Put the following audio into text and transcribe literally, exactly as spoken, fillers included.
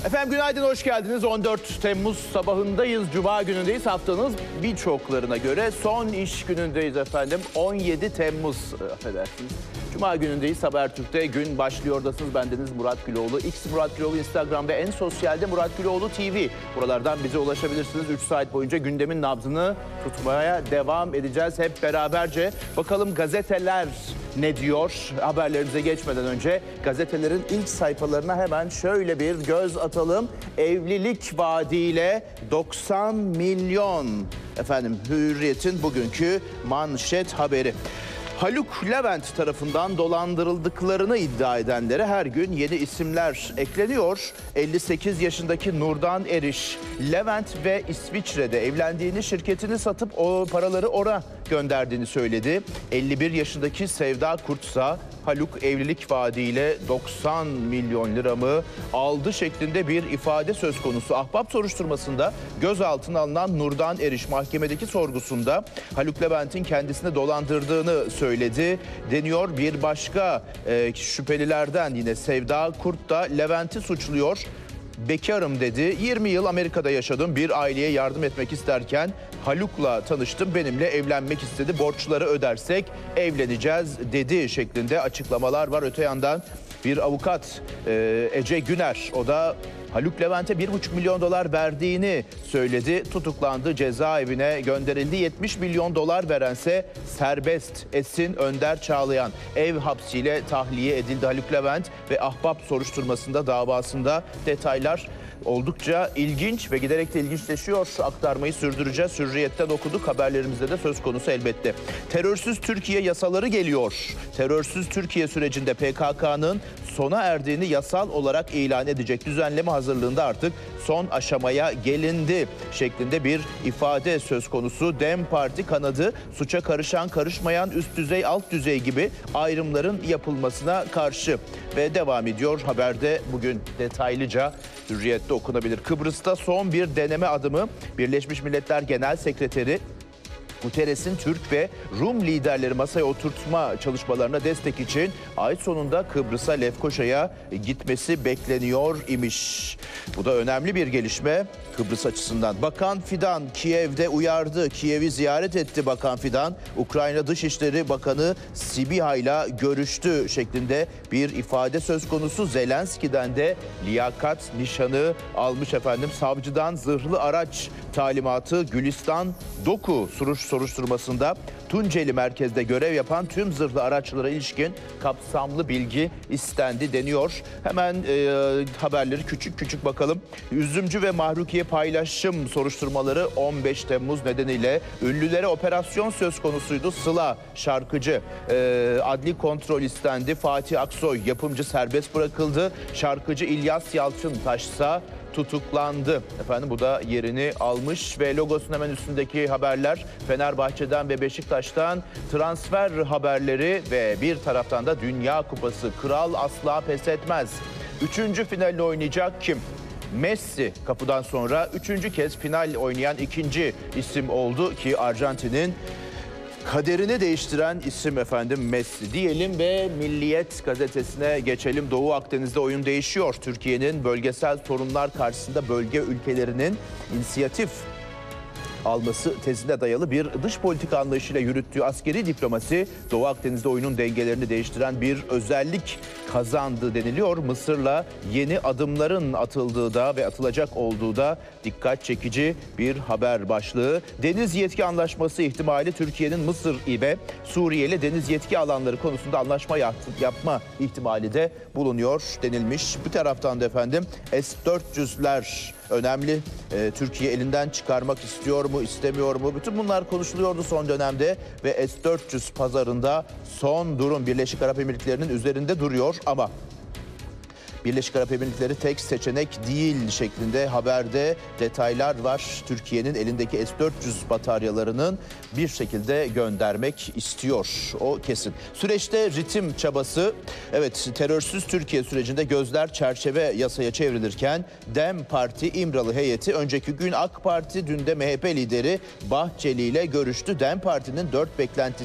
Efendim günaydın, hoş geldiniz. on dört Temmuz sabahındayız, Cuma günündeyiz. Haftanız birçoklarına göre son iş günündeyiz efendim. on yedi Temmuz, affedersiniz. Cuma günündeyiz. Habertürk'te gün başlıyordasınız. Bendeniz Murat Güloğlu. X Murat Güloğlu Instagram ve en sosyalde Murat Güloğlu T V. Buralardan bize ulaşabilirsiniz. üç saat boyunca gündemin nabzını tutmaya devam edeceğiz hep beraberce. Bakalım gazeteler ne diyor? Haberlerimize geçmeden önce gazetelerin ilk sayfalarına hemen şöyle bir göz atalım. Evlilik vaadiyle doksan milyon. Efendim Hürriyet'in bugünkü manşet haberi. Haluk Levent tarafından dolandırıldıklarını iddia edenlere her gün yeni isimler ekleniyor. elli sekiz yaşındaki Nurdan Eriş, Levent ve İsviçre'de evlendiğini, şirketini satıp o paraları oraya gönderdiğini söyledi. elli bir yaşındaki Sevda Kurtsa, Haluk evlilik vaadiyle doksan milyon liramı aldı şeklinde bir ifade söz konusu. Ahbap soruşturmasında gözaltına alınan Nurdan Eriş mahkemedeki sorgusunda Haluk Levent'in kendisini dolandırdığını söyledi deniyor. Bir başka e, şüphelilerden yine Sevda Kurt da Levent'i suçluyor. Bekarım dedi. yirmi yıl Amerika'da yaşadım. Bir aileye yardım etmek isterken Haluk'la tanıştım. Benimle evlenmek istedi. Borçları ödersek evleneceğiz dedi şeklinde açıklamalar var. Öte yandan bir avukat e, Ece Güner, o da Haluk Levent'e bir buçuk milyon dolar verdiğini söyledi. Tutuklandı, cezaevine gönderildi. yetmiş milyon dolar verense serbest. Esin Önder Çağlayan ev hapsiyle tahliye edildi. Haluk Levent ve ahbap soruşturmasında, davasında detaylar oldukça ilginç ve giderek de ilginçleşiyor. Aktarmayı sürdüreceğiz. Hürriyet'ten okuduk. Haberlerimizde de söz konusu elbette. Terörsüz Türkiye yasaları geliyor. Terörsüz Türkiye sürecinde P K K'nın sona erdiğini yasal olarak ilan edecek düzenleme hazırlığında artık son aşamaya gelindi şeklinde bir ifade söz konusu. DEM Parti kanadı suça karışan, karışmayan, üst düzey, alt düzey gibi ayrımların yapılmasına karşı ve devam ediyor. Haberde bugün detaylıca Hürriyet'te okunabilir. Kıbrıs'ta son bir deneme adımı. Birleşmiş Milletler Genel Sekreteri Guterres'in Türk ve Rum liderleri masaya oturtma çalışmalarına destek için ay sonunda Kıbrıs'a, Lefkoşa'ya gitmesi bekleniyor imiş. Bu da önemli bir gelişme Kıbrıs açısından. Bakan Fidan Kiev'de uyardı. Kiev'i ziyaret etti Bakan Fidan. Ukrayna Dışişleri Bakanı Sibiha'yla görüştü şeklinde bir ifade söz konusu. Zelenski'den de liyakat nişanı almış efendim. Savcıdan zırhlı araç talimatı. Gülistan Doku soruşturmasında Tunceli merkezde görev yapan tüm zırhlı araçlara ilişkin kapsamlı bilgi istendi deniyor. Hemen e, haberleri küçük küçük bakalım. Üzümcü ve Mahrukiye paylaşım soruşturmaları on beş Temmuz nedeniyle ünlülere operasyon söz konusuydu. Sıla şarkıcı e, adli kontrol istendi. Fatih Aksoy yapımcı serbest bırakıldı. Şarkıcı İlyas Yalçıntaş'sa tutuklandı. Efendim bu da yerini almış ve logosunun hemen üstündeki haberler Fenerbahçe'den ve Beşiktaş'tan transfer haberleri ve bir taraftan da Dünya Kupası. Kral asla pes etmez. Üçüncü finalini oynayacak kim? Messi kapıdan sonra üçüncü kez final oynayan ikinci isim oldu ki Arjantin'in kaderini değiştiren isim efendim Messi diyelim ve Milliyet gazetesine geçelim. Doğu Akdeniz'de oyun değişiyor. Türkiye'nin bölgesel sorunlar karşısında bölge ülkelerinin inisiyatif alması tezine dayalı bir dış politika anlayışıyla yürüttüğü askeri diplomasi Doğu Akdeniz'de oyunun dengelerini değiştiren bir özellik kazandı deniliyor. Mısır'la yeni adımların atıldığı da ve atılacak olduğu da dikkat çekici bir haber başlığı. Deniz yetki anlaşması ihtimali Türkiye'nin Mısır ve Suriye ile deniz yetki alanları konusunda anlaşma yapma ihtimali de bulunuyor denilmiş. Bu taraftan da efendim S dört yüzler önemli. Ee, Türkiye elinden çıkarmak istiyor mu, istemiyor mu? Bütün bunlar konuşuluyordu son dönemde ve S dört yüz pazarında son durum Birleşik Arap Emirlikleri'nin üzerinde duruyor ama Birleşik Arap Emirlikleri tek seçenek değil şeklinde haberde detaylar var. Türkiye'nin elindeki S dört yüz bataryalarının bir şekilde göndermek istiyor. O kesin. Süreçte ritim çabası. Evet, terörsüz Türkiye sürecinde gözler çerçeve yasaya çevrilirken DEM Parti İmralı heyeti önceki gün AK Parti, dün de M H P lideri Bahçeli ile görüştü. DEM Parti'nin dört beklentisi